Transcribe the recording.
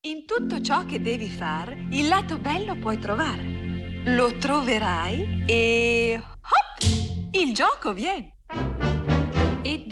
In tutto ciò che devi far, il lato bello puoi trovare. Lo troverai e hop! Il gioco viene. E